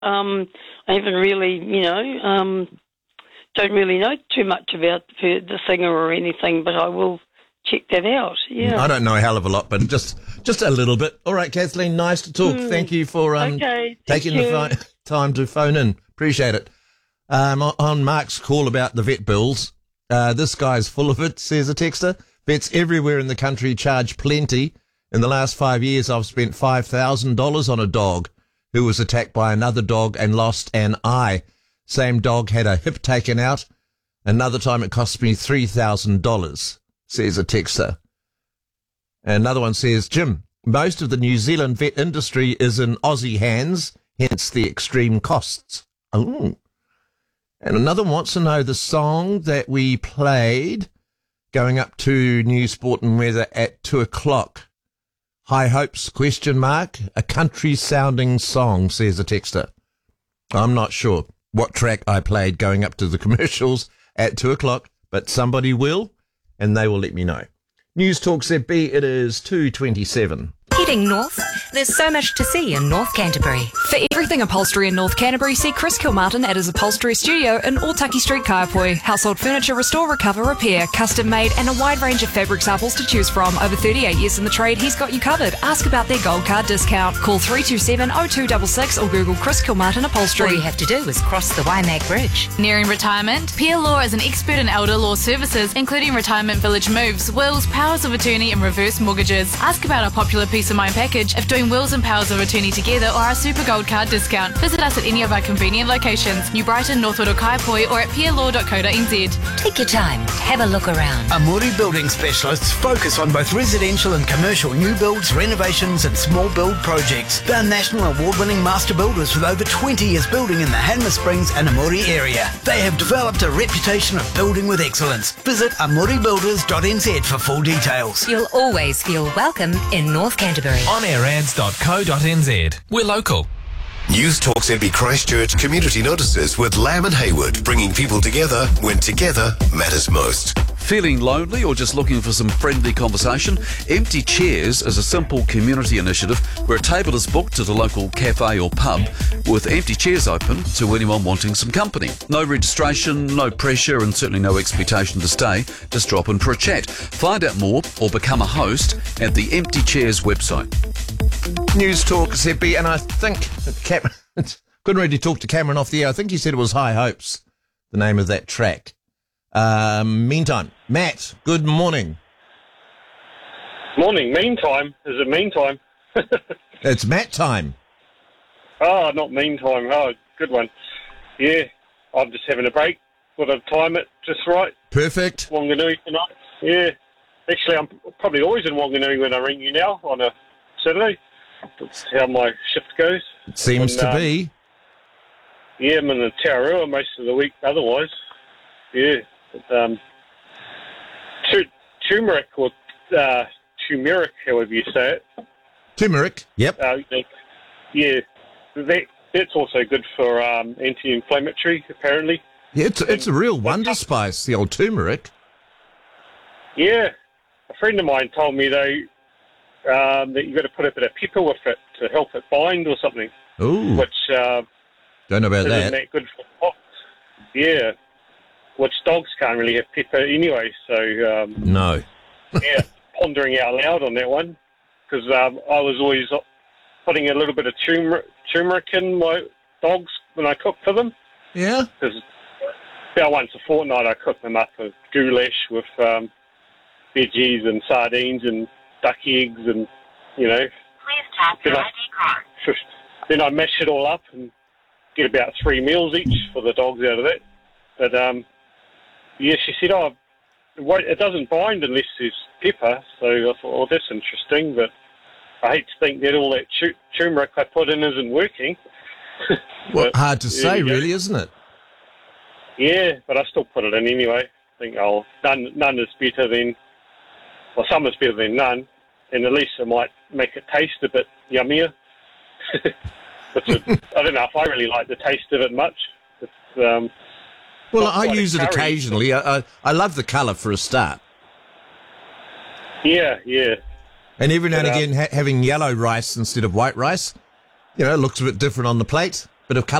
I haven't really, don't really know too much about the singer or anything, but I will check that out. Yeah. I don't know a hell of a lot, but just a little bit. All right, Kathleen, nice to talk. Thank you for taking the time to phone in. Appreciate it. On Mark's call about the vet bills, this guy's full of it, says a texter. Vets everywhere in the country charge plenty. In the last 5 years, I've spent $5,000 on a dog who was attacked by another dog and lost an eye. Same dog had a hip taken out. Another time it cost me $3,000, says a texter. Another one says, Jim, most of the New Zealand vet industry is in Aussie hands, hence the extreme costs. Oh. And another one wants to know the song that we played going up to News Sport and Weather at 2:00. High Hopes, ? A country-sounding song, says a texter. I'm not sure what track I played going up to the commercials at 2:00, but somebody will, and they will let me know. News Talk ZB, it is 2:27. Heading north, there's so much to see in North Canterbury. For everything upholstery in North Canterbury, see Chris Kilmartin at his upholstery studio in Otaki Street, Kaiapoi. Household furniture, restore, recover, repair, custom made, and a wide range of fabric samples to choose from. Over 38 years in the trade, he's got you covered. Ask about their gold card discount. Call 327-0266 or Google Chris Kilmartin Upholstery. All you have to do is cross the Waimak Bridge. Nearing retirement? Peer Law is an expert in elder law services, including retirement village moves, wills, powers of attorney, and reverse mortgages. Ask about our popular Peace of Mind package if doing wills and powers of attorney together, or our super gold card discount. Visit us at any of our convenient locations, New Brighton, Northwood or Kaiapoi, or at peerlaw.co.nz. Take your time, have a look around. Amuri Building Specialists focus on both residential and commercial new builds, renovations and small build projects. They're national award-winning master builders with over 20 years building in the Hanmer Springs and Amuri area. They have developed a reputation of building with excellence. Visit amuribuilders.nz for full details. You'll always feel welcome in North Canterbury. onAirAds.co.nz. We're local. News Talk ZB Christchurch community notices with Lamb and Hayward, bringing people together when together matters most. Feeling lonely or just looking for some friendly conversation? Empty Chairs is a simple community initiative where a table is booked at a local cafe or pub with empty chairs open to anyone wanting some company. No registration, no pressure and certainly no expectation to stay. Just drop in for a chat. Find out more or become a host at the Empty Chairs website. News Talk ZB, and I think couldn't really talk to Cameron off the air. I think he said it was High Hopes, the name of that track. Meantime, Matt, good morning. Morning. Meantime? Is it meantime? It's Matt time. Oh, not meantime. Oh, good one. Yeah, I'm just having a break. Got to time it just right. Perfect. Wanganui tonight. Yeah. Actually, I'm probably always in Wanganui when I ring you now on a Saturday. That's how my shift goes. It seems to be. Yeah, I'm in the Taurua most of the week otherwise. Yeah. But, turmeric or turmeric, however you say it. Turmeric, yep. Yeah, that's also good for anti-inflammatory, apparently. Yeah, it's a real wonder spice, the old turmeric. Yeah. A friend of mine told me, though, that you've got to put a bit of pepper with it to help it bind or something. Ooh. Which don't know about isn't that good for dogs. Yeah. Which dogs can't really have pepper anyway, so... no. Yeah, pondering out loud on that one. Because I was always putting a little bit of turmeric in my dogs when I cook for them. Yeah? Because about once a fortnight I cook them up a goulash with veggies and sardines and duck eggs and, you know. Please tap your ID card. Then I mash it all up and get about 3 meals each for the dogs out of that. But, yeah, she said, it doesn't bind unless there's pepper. So I thought, well, that's interesting. But I hate to think that all that turmeric I put in isn't working. Well, hard to say, really, isn't it? Yeah, but I still put it in anyway. I think, none is better than... Well, some is better than none, and at least it might make it taste a bit yummier. I don't know if I really like the taste of it much. It's, well, I use it occasionally. I love the colour for a start. Yeah, yeah. And every now and again, having yellow rice instead of white rice, you know, it looks a bit different on the plate. bit of colour.